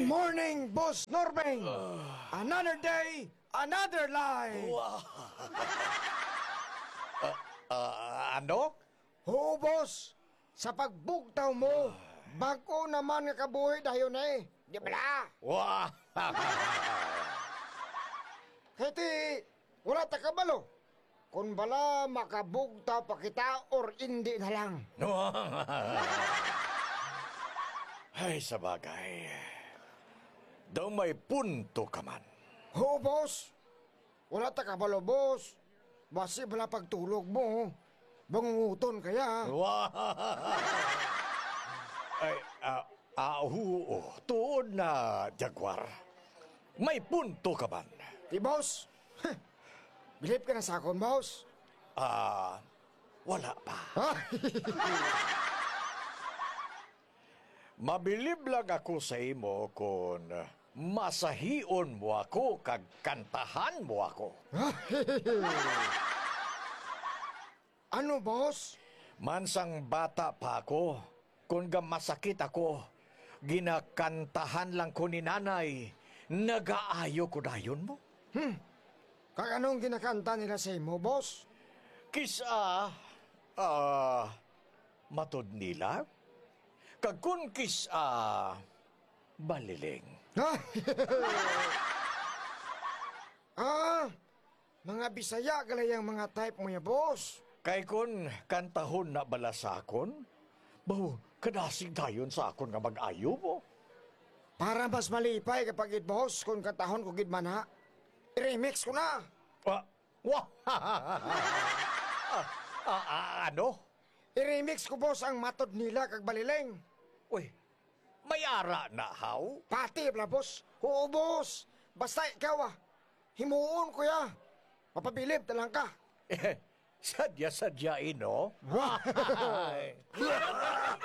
morning, Boss Norbeng! Another day, another lie! Ano? Oo, boss. Sa pagbugtaw mo, bago naman nga kabuhi dayon eh. Di ba na? Wah! Kaya wala ta kabalo. Kung bala makabugtaw pa kita or hindi na lang. Ay, sabagay. Daw may punto ka man. Oo, boss. Wala ta kabalo, boss. Basi bala pagtulog mo. Bangunguton kaya. Wah! Ay, oo. Tuon na, Jaguar. May punto ka man. Di, boss. Bilip ka na sa akon, boss. Wala pa. Ha? Mabilib lang ako sa imo kung masahion mo ako kag kantahan mo ako. Ano, boss? Mansang bata pa ako, kung masakit ako, ginakantahan lang ko ni nanay, nagaayo ko dayon mo. Kag anong ginakanta nila sa imo, boss? Kisa, matod nila? Kag kun kisa, baliling. Mga Bisaya galayang mga type mo ya, boss. Kay kun kantahon na bala sa akon, bawo, kadasig dayon sa akon nga mag-ayo mo. Para mas malipay kapag boss kung katahon ko gid man ha. I-remix ko na. Wah! Ano? I-remix ko, boss, ang matod nila kag baliling. Uy, may ara na, haw? Pati bla, boss. Oo, boss. Basta ikaw himuon ko ya. Mapabilib talang ka. Sadya-sadyain, no?